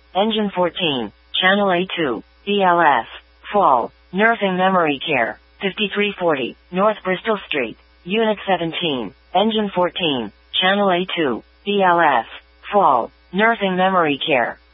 Engine 14, Channel A2, BLS, Fall, Nursing Memory Care, 5340, North Bristol Street, Unit 17, Engine 14, Channel A2, BLS, Fall, Nursing Memory Care.